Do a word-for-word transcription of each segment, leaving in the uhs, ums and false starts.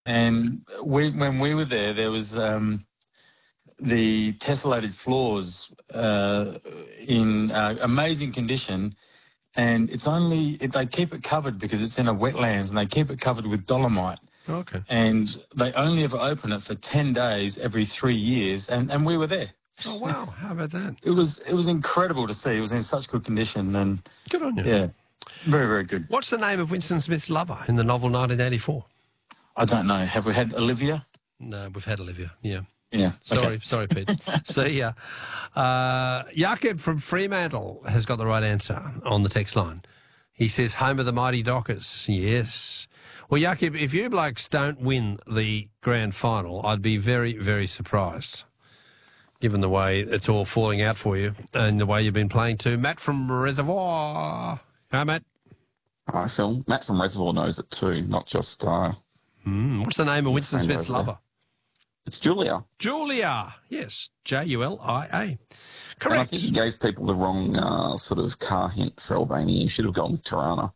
And we, when we were there, there was um, the tessellated floors uh, in uh, amazing condition, and it's only they keep it covered because it's in a wetlands, and they keep it covered with dolomite. Okay. And they only ever open it for ten days every three years, and, and we were there. Oh, wow. How about that? It was it was incredible to see. It was in such good condition. And good on you. Yeah, very, very good. What's the name of Winston Smith's lover in the novel nineteen eighty-four? I don't know. Have we had Olivia? No, we've had Olivia, yeah. Yeah. Sorry, okay. sorry, Pete. See ya. Uh, Jakob from Fremantle has got the right answer on the text line. He says, home of the mighty Dockers. Yes. Well, Jakob, if you blokes don't win the grand final, I'd be very, very surprised, given the way it's all falling out for you and the way you've been playing too. Matt from Reservoir. Hi, Matt. Hi, Phil. Matt from Reservoir knows it too, not just... Uh, mm, what's the name of Winston Smith's lover? It's Julia. Julia. Yes, J U L I A. Correct. And I think he gave people the wrong uh, sort of car hint for Albania. He should have gone with Tirana.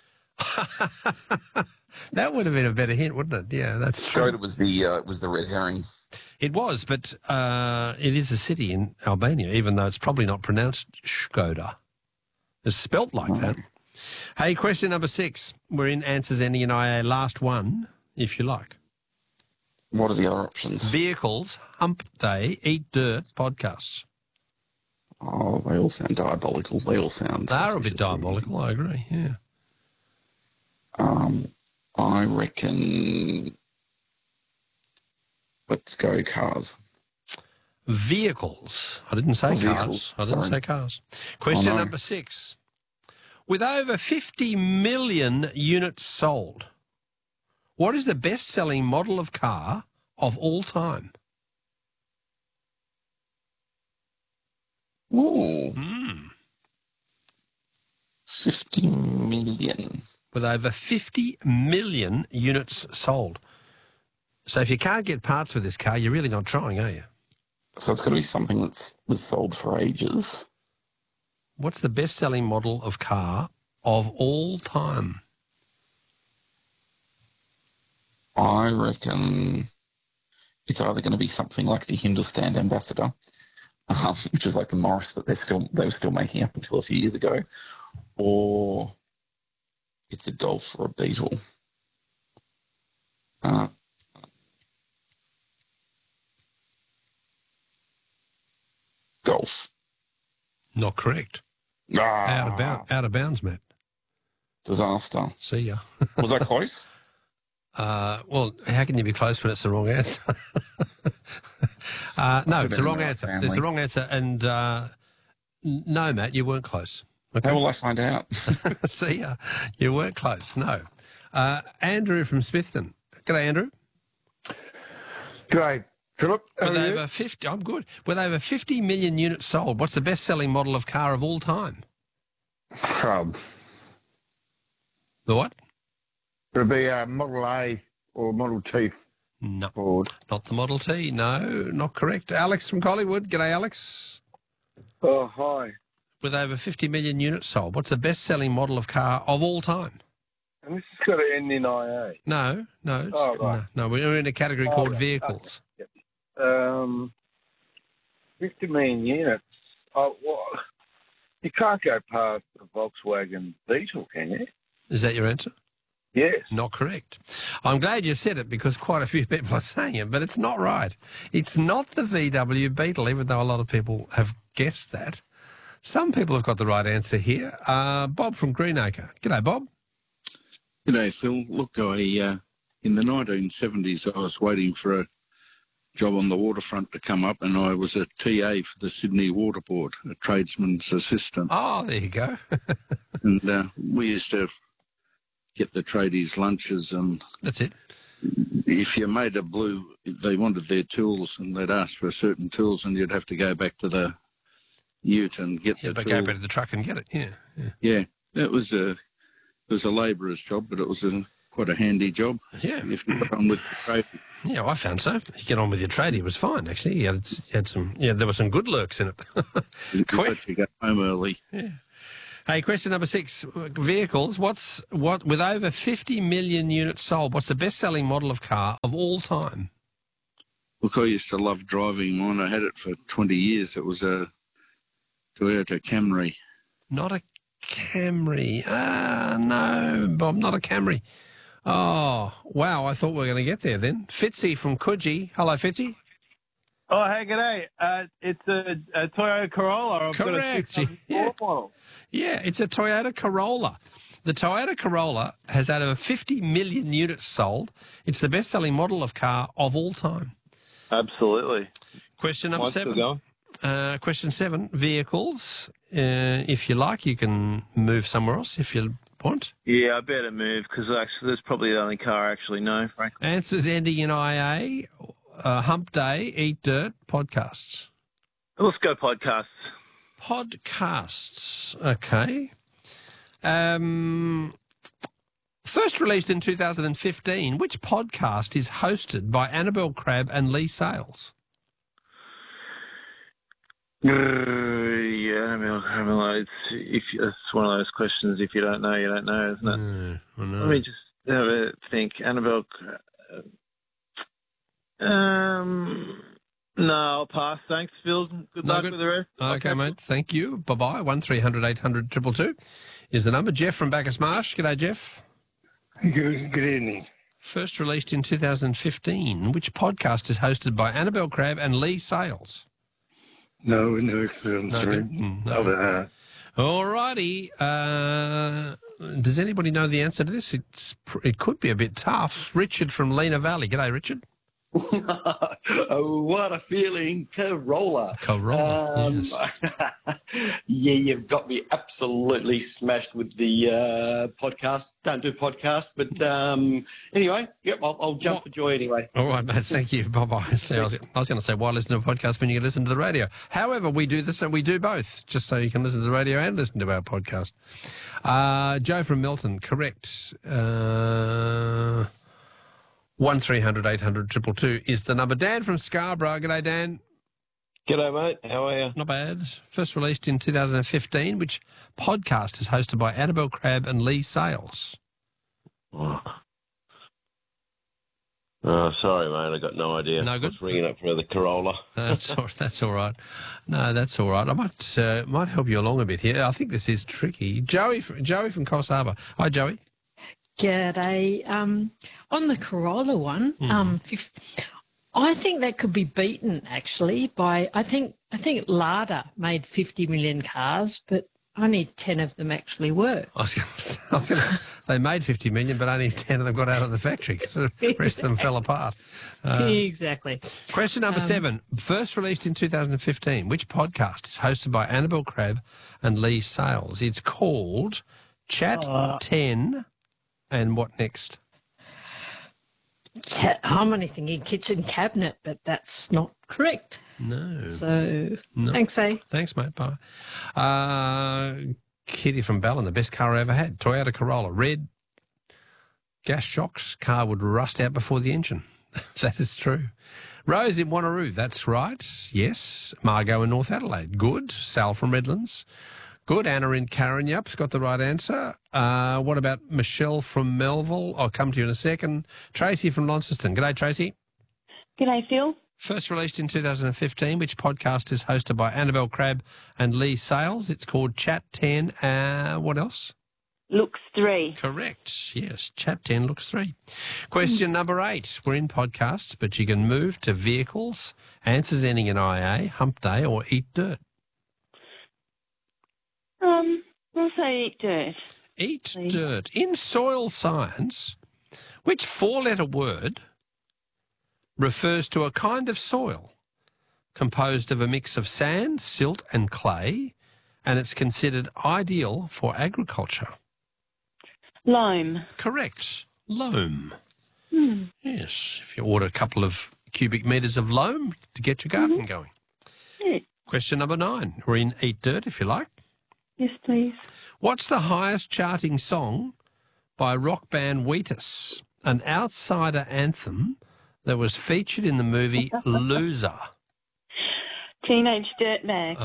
That would have been a better hint, wouldn't it? Yeah, that's true. Showed it was the uh, it was the red herring. It was, but uh, it is a city in Albania, even though it's probably not pronounced Škoda. It's spelt like mm. that. Hey, question number six. We're in answers ending in I A. Last one, if you like. What are the other options? Vehicles, Hump Day, Eat Dirt, podcasts. Oh, they all sound diabolical. They all sound... They are a bit diabolical, I agree, yeah. Um, I reckon... Let's go cars. Vehicles. I didn't say oh, cars. Vehicles, I didn't sorry. say cars. Question oh, no. number six. With over fifty million units sold, what is the best-selling model of car of all time? Ooh. Mm. fifty million. With over fifty million units sold. So if you can't get parts for this car, you're really not trying, are you? So it's got to be something that's was sold for ages. What's the best-selling model of car of all time? I reckon it's either going to be something like the Hindustan Ambassador, um, which is like the Morris that they're still they were still making up until a few years ago, or it's a Golf or a Beetle. Uh, Golf. Not correct. Ah, Out of bounds, out of bounds, Matt. Disaster. See ya. Was I close? Uh, well, how can you be close when it's the wrong answer? uh, no, it's the wrong answer. Family. It's the wrong answer. And uh, no, Matt, you weren't close. Okay? How will I find out? See ya. You weren't close, no. Uh, Andrew from Smithton. G'day, Andrew. G'day, Philip. How With are over you? fifty, I'm good. With over fifty million units sold, what's the best-selling model of car of all time? Um, The what? it'll be a Model A or Model T No, Ford. not the Model T. No, not correct. Alex from Collingwood. G'day, Alex. Oh, hi. With over fifty million units sold, what's the best-selling model of car of all time? And this has got to end in I A. No, no, it's, Oh, right. no, no. We're in a category Oh, called right. vehicles. Okay. Yep. Um, fifty million units. Oh, well, you can't go past the Volkswagen Beetle, can you? Is that your answer? Yes. Not correct. I'm glad you said it because quite a few people are saying it, but it's not right. It's not the V W Beetle, even though a lot of people have guessed that. Some people have got the right answer here. Uh, Bob from Greenacre. G'day, Bob. G'day, Phil. Look, I uh, in the nineteen seventies, I was waiting for a job on the waterfront to come up, and I was a T A for the Sydney Water Board, a tradesman's assistant. Oh, there you go. And uh, we used to get the tradies lunches, and That's it. if you made a blue, they wanted their tools, and they'd ask for certain tools, and you'd have to go back to the ute and get Yeah, the but tool. go back to the truck and get it. Yeah, yeah. Yeah, it was a it was a labourer's job, but it was a, quite a handy job. Yeah. If you got on with the trade. Yeah, I found so. You get on with your trade, it was fine, actually. You had, you had some, yeah, there were some good lurks in it. You Quick. let you go home early. Yeah. Hey, question number six. Vehicles. What's what with over fifty million units sold? What's the best-selling model of car of all time? Look, I used to love driving mine. I had it for twenty years. It was a Toyota Camry. Not a Camry. Ah, no, Bob, not a Camry. Oh, wow. I thought we were going to get there then. Fitzy from Coogee. Hello, Fitzy. Oh, hey, g'day. Uh, it's a, a Toyota Corolla. I've Correct. Got a Yeah. model. Yeah, it's a Toyota Corolla. The Toyota Corolla has had over fifty million units sold. It's the best-selling model of car of all time. Absolutely. Question number Mine's still seven. going. Uh, question seven, vehicles. Uh, if you like, you can move somewhere else if you want. Yeah, I better move because actually that's probably the only car I actually know, frankly. Answers ending in I A, uh, Hump Day, Eat Dirt, podcasts. Let's go podcasts. Podcasts, okay. Um, first released in two thousand fifteen, which podcast is hosted by Annabelle Crabb and Lee Sales? Uh, yeah, I mean, I mean like, it's, if, it's one of those questions, if you don't know, you don't know, isn't it? No, I know. Let me just have a think. Annabelle... Uh, um... No, I'll pass. Thanks, Phil. Good No, luck good. with the rest. Okay, mate. Thank you. Bye-bye. one three hundred eight hundred two two two is the number. Jeff from Bacchus Marsh. G'day, Jeff. Good, good evening. First released in two thousand fifteen. Which podcast is hosted by Annabelle Crabb and Lee Sales? No, no experience. No, good. Mm, no. Uh, All righty. Uh, does anybody know the answer to this? It's, it could be a bit tough. Richard from Lena Valley. G'day, Richard. Oh, what a feeling. Corolla. Corolla, Um, yeah, you've got me absolutely smashed with the uh, podcast. Don't do podcast, but um, anyway, yep, I'll, I'll jump What? for joy anyway. All right, mate. Thank you. Bye-bye. See, I was, I was going to say, why listen to a podcast when you can listen to the radio? However, we do this and we do both, just so you can listen to the radio and listen to our podcast. Uh, Joe from Melton, correct. Uh, one three hundred eight hundred two two two is the number. Dan from Scarborough. G'day, Dan. G'day, mate. How are you? Not bad. First released in two thousand fifteen, which podcast is hosted by Annabelle Crabb and Lee Sales? Oh, oh sorry, mate. I got no idea. No good. I was ringing up for the Corolla. That's all, that's all right. No, that's all right. I might uh, might help you along a bit here. I think this is tricky. Joey, from, Joey from Coffs Harbour. Hi, Joey. G'day. Um, on the Corolla one, Mm. um, if, I think that could be beaten actually by I think I think Lada made fifty million cars, but only ten of them actually were. I was gonna, I was gonna, they made fifty million, but only ten of them got out of the factory because the rest of them fell apart. Uh, exactly. question number Um, seven. First released in two thousand fifteen. Which podcast is hosted by Annabelle Crabb and Lee Sales? It's called Chat Uh, ten. And what next? Ca- I'm only thinking kitchen cabinet, but that's not correct. No. So No. thanks, eh? Thanks, mate. Bye. Uh, Kitty from Ballon, the best car I ever had. Toyota Corolla. Red. Gas shocks. Car would rust out before the engine. That is true. Rose in Wanneroo. That's right. Yes. Margot in North Adelaide. Good. Sal from Redlands. Good. Anna in Karrinyup's got the right answer. Uh, what about Michelle from Melville? I'll come to you in a second. Tracy from Launceston. G'day, Tracy. G'day, Phil. First released in two thousand fifteen, which podcast is hosted by Annabelle Crabb and Lee Sales. It's called Chat ten. Uh, what else? Looks three. Correct. Yes, Chat ten looks three. Question number eight. We're in podcasts, but you can move to vehicles, answers ending in I A, Hump Day, or Eat Dirt. Um, I'll say eat dirt. Eat Please. dirt. In soil science, which four-letter word refers to a kind of soil composed of a mix of sand, silt and clay, and it's considered ideal for agriculture? Loam. Correct. Loam. Hmm. Yes, if you order a couple of cubic metres of loam to get your garden Mm-hmm. going. Yeah. Question number nine. We're in Eat Dirt, if you like. Yes, please. What's the highest charting song by rock band Wheatus, an outsider anthem that was featured in the movie Loser? Teenage Dirtbag.